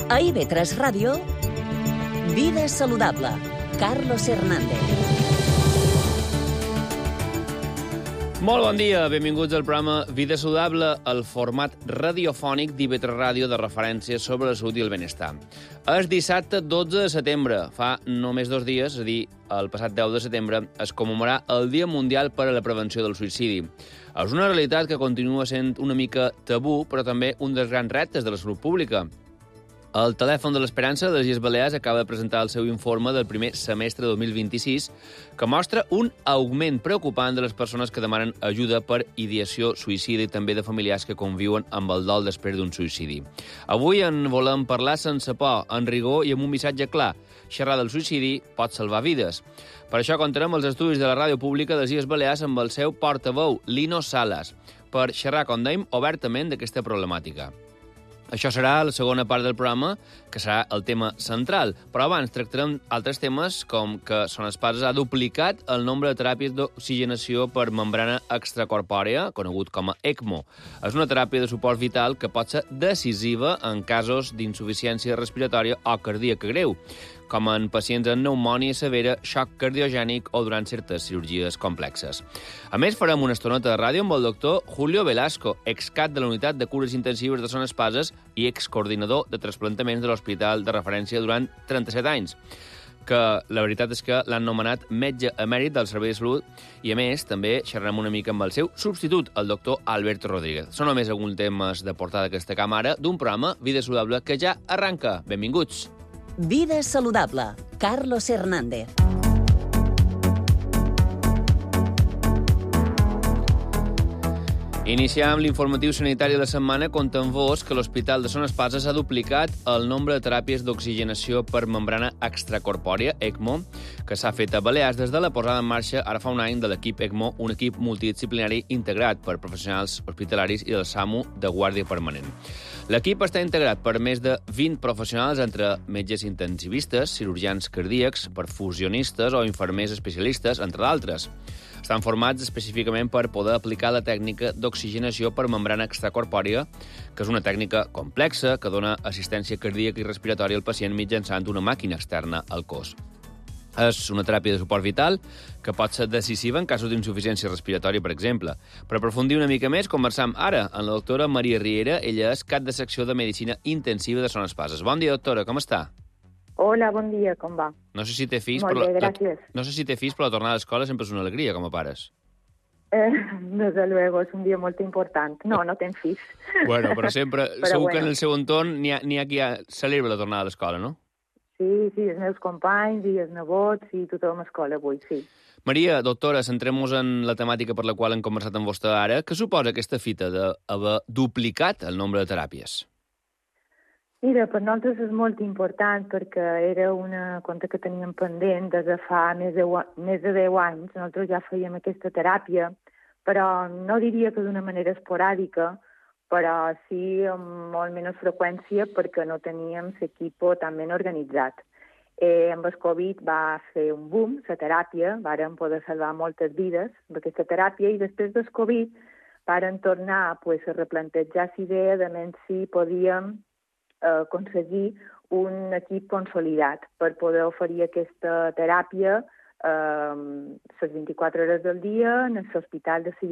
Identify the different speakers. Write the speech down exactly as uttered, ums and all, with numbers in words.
Speaker 1: A I V tres Ràdio, Vida Saludable, Carlos Hernández.
Speaker 2: Molt bon dia, benvinguts al programa Vida Saludable, el format radiofònic d'I V tres Ràdio de referència sobre la salut i el benestar. És dissabte dotze de setembre, fa només dos dies, és a dir, el passat deu de setembre, es commemorarà el Dia Mundial per a la Prevenció del Suïcidi. És una realitat que continua sent una mica tabú, però també un dels grans reptes de la salut pública. El Telèfon de l'Esperança de les Illes Balears acaba de presentar el seu informe del primer semestre dos mil vint-i-sis, que mostra un augment preocupant de les persones que demanen ajuda per ideació suïcida i també de familiars que conviuen amb el dol després d'un suïcidi. Avui en volem parlar sense por, en rigor i amb un missatge clar. Xerrar del suïcidi pot salvar vides. Per això comptarem els estudis de la ràdio pública de les Illes Balears amb el seu portaveu, Lino Salas, per xerrar, com dèiem, obertament d'aquesta problemàtica. Això serà la segona part del programa, que serà el tema central. Però abans tractarem altres temes, com que Son Espases ha duplicat el nombre de teràpies d'oxigenació per membrana extracorpòrea, conegut com a ECMO. És una teràpia de suport vital que pot ser decisiva en casos d'insuficiència respiratòria o cardíaca greu, com en pacients amb pneumònia severa, xoc cardiogènic o durant certes cirurgies complexes. A més, farem una estoneta de ràdio amb el doctor Julio Velasco, excat de la Unitat de Cures Intensives de Son Espases i excoordinador de trasplantaments de l'Hospital de Referència durant trenta-set anys, que la veritat és que l'han nomenat metge emèrit del Servei de Salut i, a més, també xerrarem una mica amb el seu substitut, el doctor Alberto Rodríguez. Són només alguns temes de portada d'aquesta càmera d'un programa Vida Saludable que ja arranca. Benvinguts!
Speaker 1: Vida Saludable, Carlos Hernández.
Speaker 2: Iniciem l'informatiu sanitari de la setmana contant-vos que l'Hospital de Son Espases ha duplicat el nombre de teràpies d'oxigenació per membrana extracorpòrea, ECMO, que s'ha fet a Balears des de la posada en marxa ara fa un any de l'equip ECMO, un equip multidisciplinari integrat per professionals hospitalaris i del SAMU de guàrdia permanent. L'equip està integrat per més de vint professionals entre metges intensivistes, cirurgians cardíacs, perfusionistes o infermers especialistes, entre d'altres. Estan formats específicament per poder aplicar la tècnica d'oxigenació per membrana extracorpòrea, que és una tècnica complexa que dona assistència cardíaca i respiratòria al pacient mitjançant una màquina externa al cos. És una teràpia de suport vital que pot ser decisiva en casos d'insuficiència respiratòria, per exemple. Per aprofundir una mica més, conversam ara amb la doctora Maria Riera. Ella és cap de secció de Medicina Intensiva de Son Espases. Bon dia, doctora, com està?
Speaker 3: Hola, bon dia, com va?
Speaker 2: No sé si té fills,
Speaker 3: Molt
Speaker 2: però
Speaker 3: bé,
Speaker 2: la,
Speaker 3: gràcies.
Speaker 2: no sé si té fills, però la tornada a l'escola sempre és una alegria, com a pares.
Speaker 3: Eh, desde luego, és un dia molt important. No, no tens fills.
Speaker 2: Bueno, però sempre,
Speaker 3: Però
Speaker 2: segur
Speaker 3: bueno.
Speaker 2: que en el seu entorn n'hi ha, n'hi ha qui ha, celebra la tornada a l'escola, no?
Speaker 3: Sí, sí, els meus companys i els nebots i tothom a escola avui, sí.
Speaker 2: Maria, doctora, centrem-nos en la temàtica per la qual hem conversat amb vostè ara. Què suposa aquesta fita d'haver duplicat el nombre de teràpies?
Speaker 3: Mira, per nosaltres és molt important perquè era una compte que teníem pendent des de fa més de, més de deu anys. Nosaltres ja fèiem aquesta teràpia, però no diria que d'una manera esporàdica, però sí amb molt menys freqüència perquè no teníem l'equip tan ben organitzat. Eh, amb el Covid va fer un boom, la teràpia, vàrem poder salvar moltes vides amb aquesta teràpia i després del Covid vàrem tornar pues, a replantejar l'idea de si podíem eh, aconseguir un equip consolidat per poder oferir aquesta teràpia eh, les vint-i-quatre hores del dia en l'hospital de